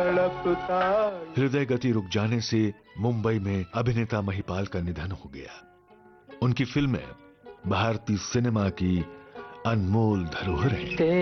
हृदय गति रुक जाने से मुंबई में अभिनेता महिपाल का निधन हो गया। उनकी फिल्में भारतीय सिनेमा की अनमोल धरोहर हैं।